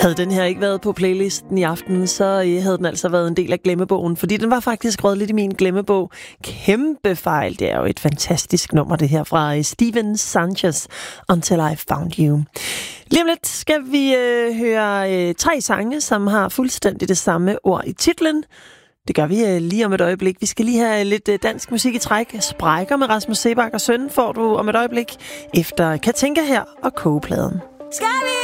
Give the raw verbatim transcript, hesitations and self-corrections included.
Havde den her ikke været på playlisten i aften, så havde den altså været en del af glemmebogen, fordi den var faktisk røget lidt i min glemmebog. Kæmpe fejl. Det er jo et fantastisk nummer, det her fra Steven Sanchez, Until I Found You. Lige om lidt skal vi øh, høre øh, tre sange, som har fuldstændig det samme ord i titlen. Det gør vi øh, lige om et øjeblik. Vi skal lige have lidt øh, dansk musik i træk. Sprækker med Rasmus Seebach og Søn får du om et øjeblik efter Katinka her og Kogepladen. Skal vi